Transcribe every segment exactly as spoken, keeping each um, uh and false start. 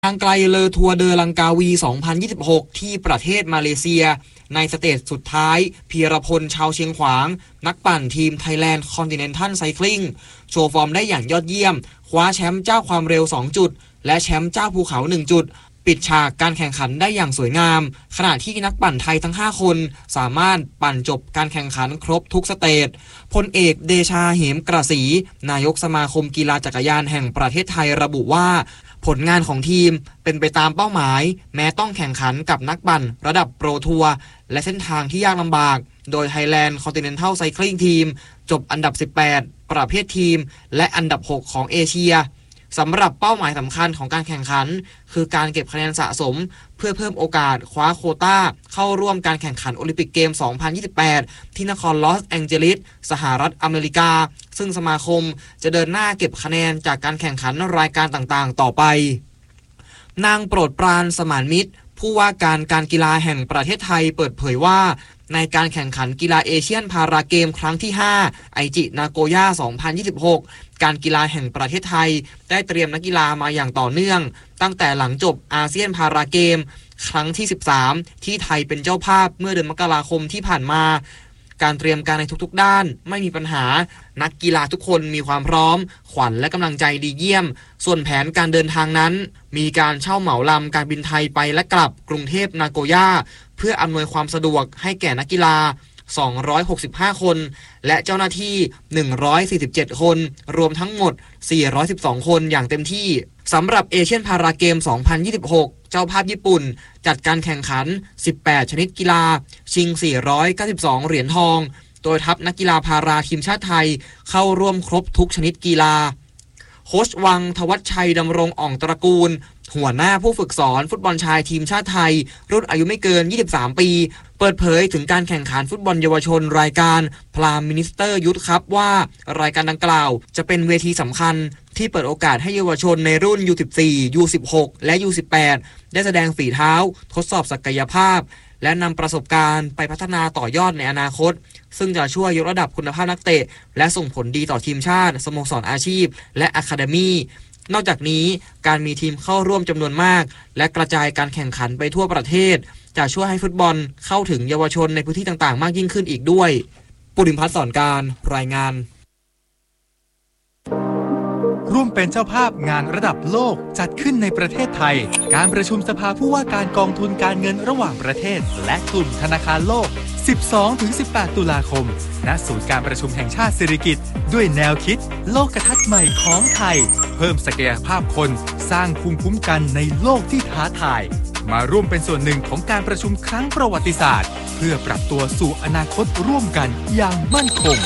ทางไกลเลอทัวร์เดอลังกาวี สองพันยี่สิบหก ที่ประเทศมาเลเซียในสเตจสุดท้ายพีรพลชาวเชียงขวางนักปั่นทีม Thailand Continental Cycling โชว์ฟอร์มได้อย่างยอดเยี่ยมคว้าแชมป์เจ้าความเร็วสองจุดและแชมป์เจ้าภูเขาหนึ่งจุดปิดฉากการแข่งขันได้อย่างสวยงามขณะที่นักปั่นไทยทั้งห้าคนสามารถปั่นจบการแข่งขันครบทุกสเตจพลเอกเดชาเหมกระสีนายกสมาคมกีฬาจักรยานแห่งประเทศไทยระบุว่าผลงานของทีมเป็นไปตามเป้าหมายแม้ต้องแข่งขันกับนักปั่นระดับโปรทัวร์และเส้นทางที่ยากลำบากโดย Thailand Continental Cycling Team จบอันดับสิบแปดประเภททีมและอันดับหกของเอเชียสำหรับเป้าหมายสำคัญของการแข่งขันคือการเก็บคะแนนสะสมเพื่อเพิ่มโอกาสคว้าโควต้าเข้าร่วมการแข่งขันโอลิมปิกเกม สองพันยี่สิบแปด ที่นครลอสแองเจลิสสหรัฐอเมริกาซึ่งสมาคมจะเดินหน้าเก็บคะแนนจากการแข่งขันรายการต่างๆต่อไปนางโปรดปรานสมานมิตรผู้ว่าการการกีฬาแห่งประเทศไทยเปิดเผยว่าในการแข่งขันกีฬาเอเชียนพาราเกมครั้งที่ห้าไอจินาโกย่า สองพันยี่สิบหก การกีฬาแห่งประเทศไทยได้เตรียมนักกีฬามาอย่างต่อเนื่องตั้งแต่หลังจบอาเซียนพาราเกมครั้งที่สิบสามที่ไทยเป็นเจ้าภาพเมื่อเดือนมกราคมที่ผ่านมาการเตรียมการในทุกๆด้านไม่มีปัญหานักกีฬาทุกคนมีความพร้อมขวัญและกำลังใจดีเยี่ยมส่วนแผนการเดินทางนั้นมีการเช่าเหมาลำการบินไทยไปและกลับกรุงเทพนาโกย่าเพื่ออำนวยความสะดวกให้แก่นักกีฬาสองร้อยหกสิบห้าคนและเจ้าหน้าที่หนึ่งร้อยสี่สิบเจ็ดคนรวมทั้งหมดสี่ร้อยสิบสองคนอย่างเต็มที่สำหรับเอเชียนพาราเกม สองพันยี่สิบหก เจ้าภาพญี่ปุ่นจัดการแข่งขันสิบแปดชนิดกีฬาชิงสี่ร้อยเก้าสิบสองเหรียญทองโดยทัพนักกีฬาพาราทีมชาติไทยเข้าร่วมครบทุกชนิดกีฬาโค้ชวังทวัชชัยดำรงอ่องตระกูลหัวหน้าผู้ฝึกสอนฟุตบอลชายทีมชาติไทยรุ่นอายุไม่เกินยี่สิบสามปีเปิดเผยถึงการแข่งขันฟุตบอลเยาวชนรายการพรามมินิสเตอร์ยุทธครับว่ารายการดังกล่าวจะเป็นเวทีสำคัญที่เปิดโอกาสให้เยาวชนในรุ่น ยู สิบสี่ ยู สิบหก และ ยู สิบแปด ได้แสดงฝีเท้าทดสอบศักยภาพและนำประสบการณ์ไปพัฒนาต่อยอดในอนาคตซึ่งจะช่วยยกระดับคุณภาพนักเตะและส่งผลดีต่อทีมชาติสโมสรอาชีพและอะคาเดมี่นอกจากนี้การมีทีมเข้าร่วมจำนวนมากและกระจายการแข่งขันไปทั่วประเทศจะช่วยให้ฟุตบอลเข้าถึงเยาวชนในพื้นที่ต่างๆมากยิ่งขึ้นอีกด้วยปุริมพัฒน์สอนการรายงานร่วมเป็นเจ้าภาพงานระดับโลกจัดขึ้นในประเทศไทยการประชุมสภาผู้ว่าการกองทุนการเงินระหว่างประเทศและกลุ่มธนาคารโลก สิบสองถึงสิบแปด ตุลาคมณศูนย์การประชุมแห่งชาติสิริกิติ์ด้วยแนวคิดโลกทัศน์ใหม่ของไทยเพิ่มศักยภาพคนสร้างภูมิคุ้มกันในโลกที่ท้าทายมาร่วมเป็นส่วนหนึ่งของการประชุมครั้งประวัติศาสตร์เพื่อปรับตัวสู่อนาคตร่วมกันอย่างมั่นคง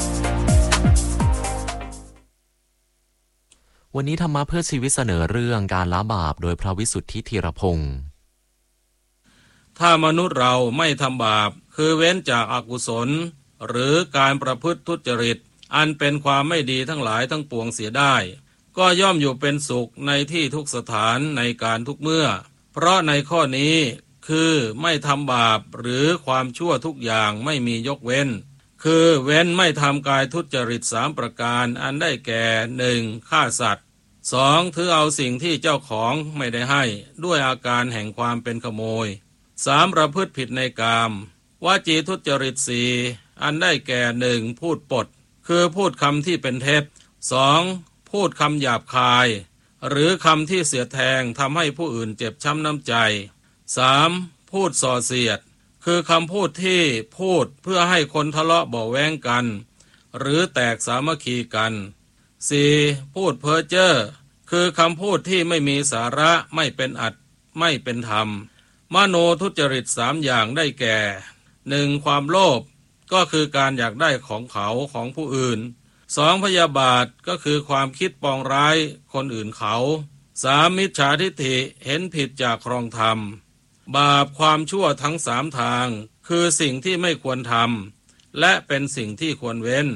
วันนี้ธรรมะเพื่อชีวิตเสนอเรื่องการละบาปโดยพระวิสุทธิธีรพงศ์ถ้ามนุษย์เราไม่ทำบาปคือเว้นจากอกุศลหรือการประพฤติทุจริตอันเป็นความไม่ดีทั้งหลายทั้งปวงเสียได้ก็ย่อมอยู่เป็นสุขในที่ทุกสถานในการทุกเมื่อเพราะในข้อนี้คือไม่ทำบาปหรือความชั่วทุกอย่างไม่มียกเว้นคือเว้นไม่ทำกายทุจริตสามประการอันได้แก่ หนึ่ง ฆ่าสัตว์ สอง ถือเอาสิ่งที่เจ้าของไม่ได้ให้ด้วยอาการแห่งความเป็นขโมย สาม ประพฤติผิดในกามวจีทุจริตสี่อันได้แก่ หนึ่ง พูดปดคือพูดคำที่เป็นเท็จ สอง พูดคำหยาบคายหรือคำที่เสียดแทงทำให้ผู้อื่นเจ็บช้ำน้ำใจ สาม พูดส่อเสียดคือคำพูดที่พูดเพื่อให้คนทะเลาะเบาะแว้งกันหรือแตกสามัคคีกัน สี่ พูดเพ้อเจ้อคือคำพูดที่ไม่มีสาระไม่เป็นอัตไม่เป็นธรรมมโนทุจริตสามอย่างได้แก่ หนึ่ง ความโลภก็คือการอยากได้ของเขาของผู้อื่น สอง พยาบาทก็คือความคิดปองร้ายคนอื่นเขา สาม มิจฉาทิฏฐิเห็นผิดจากครองธรรมบาปความชั่วทั้งสามทางคือสิ่งที่ไม่ควรทำและเป็นสิ่งที่ควรเว้น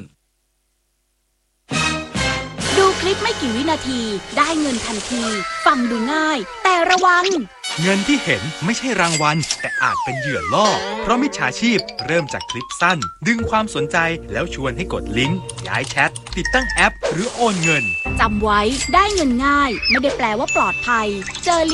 ดูคลิปไม่กี่วินาทีได้เงินทันทีฟังดูง่ายแต่ระวังเงินที่เห็นไม่ใช่รางวัลแต่อาจเป็นเหยื่อล่อเพราะมิจฉาชีพเริ่มจากคลิปสั้นดึงความสนใจแล้วชวนให้กดลิงก์ย้ายแชทติดตั้งแอปหรือโอนเงินจำไว้ได้เงินง่ายไม่ได้แปลว่าปลอดภัยเจอ